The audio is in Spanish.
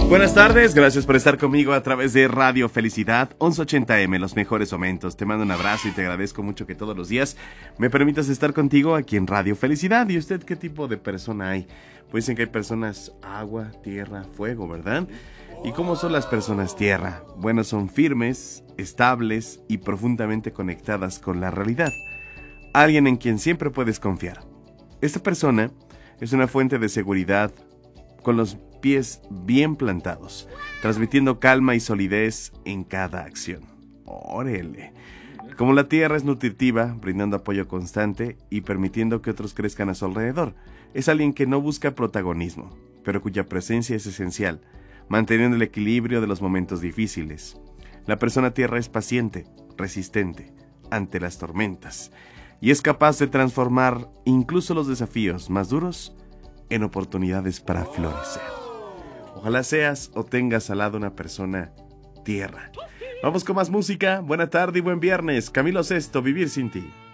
Buenas tardes, gracias por estar conmigo a través de Radio Felicidad 1180M, los mejores momentos. Te mando un abrazo y te agradezco mucho que todos los días me permitas estar contigo aquí en Radio Felicidad. ¿Y usted qué tipo de persona hay? Pues dicen que hay personas agua, tierra, fuego, ¿verdad? ¿Y cómo son las personas tierra? Bueno, son firmes, estables y profundamente conectadas con la realidad. Alguien en quien siempre puedes confiar. Esta persona es una fuente de seguridad con los pies bien plantados, transmitiendo calma y solidez en cada acción. ¡Órale! Como la tierra es nutritiva, brindando apoyo constante y permitiendo que otros crezcan a su alrededor. Es alguien que no busca protagonismo, pero cuya presencia es esencial, manteniendo el equilibrio de los momentos difíciles. La persona tierra es paciente, resistente ante las tormentas y es capaz de transformar incluso los desafíos más duros en oportunidades para florecer. Ojalá seas o tengas al lado una persona tierra. Vamos con más música. Buena tarde y buen viernes. Camilo Sesto, Vivir sin ti.